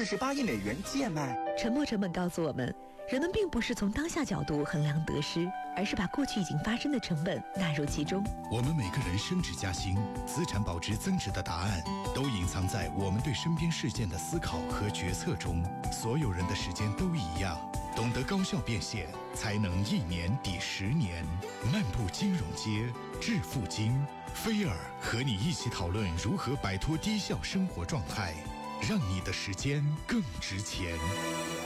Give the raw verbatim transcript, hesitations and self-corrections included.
四十八亿美元贱卖。 沉没成本告诉我们，人们并不是从当下角度衡量得失，而是把过去已经发生的成本纳入其中。 我们每个人升职加薪、资产保值增值的答案，都隐藏在我们对身边事件的思考和决策中。所有人的时间都一样，懂得高效变现，才能一年抵十年。漫步金融街，致富经，菲尔和你一起讨论如何摆脱低效生活状态，让你的时间更值钱。